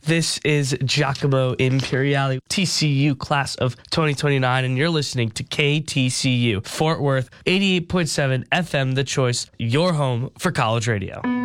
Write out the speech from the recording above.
This is Giacomo Imperiali, TCU class of 2029, and you're listening to KTCU, Fort Worth, 88.7 FM, The Choice, your home for college radio.